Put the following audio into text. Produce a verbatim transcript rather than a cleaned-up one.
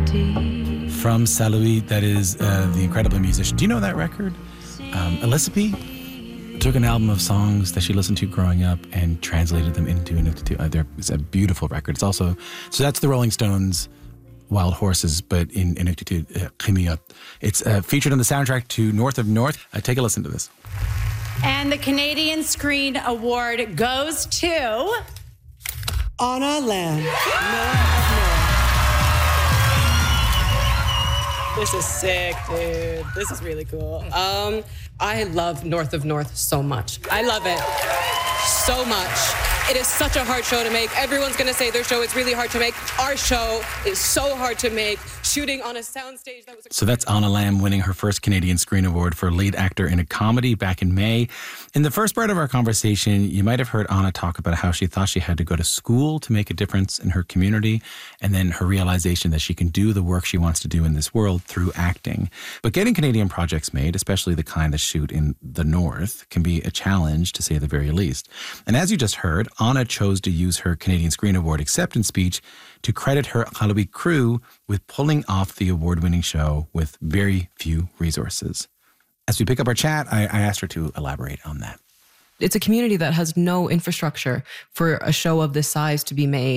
From Saint-Louis, that is uh, the incredible musician. Do you know that record? Um, Elisapie took an album of songs that she listened to growing up and translated them into Inuktitut. Uh, it's a beautiful record. It's also, so that's the Rolling Stones' Wild Horses, but in Inuktitut, uh, Qimmiut. It's uh, featured on the soundtrack to North of North. Uh, take a listen to this. And the Canadian Screen Award goes to Anna Lamb. This is sick, dude. This is really cool. Um, I love North of North so much. I love it so much. It is such a hard show to make. Everyone's gonna say their show is really hard to make. Our show is so hard to make. Shooting on a soundstage that was... So that's Anna Lamb winning her first Canadian Screen Award for lead actor in a comedy back in May. In the first part of our conversation, you might have heard Anna talk about how she thought she had to go to school to make a difference in her community, and then her realization that she can do the work she wants to do in this world through acting. But getting Canadian projects made, especially the kind that shoot in the North, can be a challenge, to say the very least. And as you just heard, Anna chose to use her Canadian Screen Award acceptance speech to credit her Qaluit crew with pulling off the award-winning show with very few resources. As we pick up our chat, I, I asked her to elaborate on that. It's a community that has no infrastructure for a show of this size to be made.